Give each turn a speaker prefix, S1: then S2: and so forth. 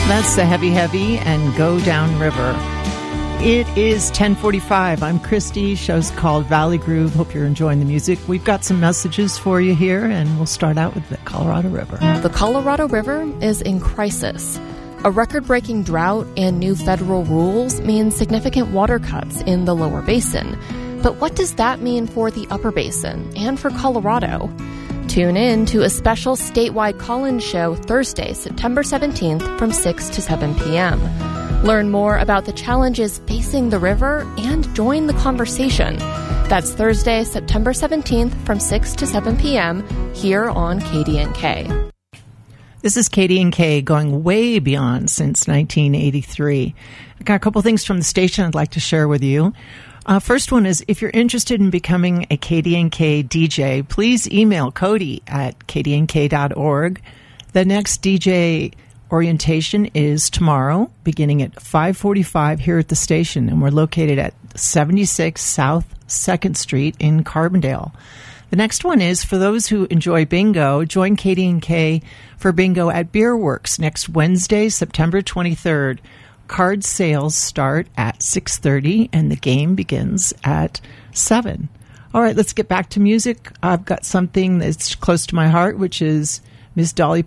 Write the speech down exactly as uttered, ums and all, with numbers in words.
S1: That's the Heavy Heavy and Go Down River. It is ten forty-five. I'm Christy. Show's called Valley Groove. Hope you're enjoying the music. We've got some messages for you here, and we'll start out with the Colorado River.
S2: The Colorado River is in crisis. A record-breaking drought and new federal rules mean significant water cuts in the lower basin. But what does that mean for the upper basin and for Colorado? Tune in to a special statewide call-in show Thursday, September seventeenth from six to seven p.m. Learn more about the challenges facing the river and join the conversation. That's Thursday, September seventeenth from six to seven p.m. here on K D N K.
S1: This is K D N K going way beyond since nineteen eighty-three. I got a couple things from the station I'd like to share with you. Uh, first one is, if you're interested in becoming a K D N K D J, please email Cody at k d n k dot org. The next D J orientation is tomorrow, beginning at five forty-five here at the station, and we're located at seventy-six South second Street in Carbondale. The next one is, for those who enjoy bingo, join K D N K for bingo at Beer Works next Wednesday, September twenty-third. Card sales start at six thirty and the game begins at seven. All right, let's get back to music. I've got something that's close to my heart, which is Miss Dolly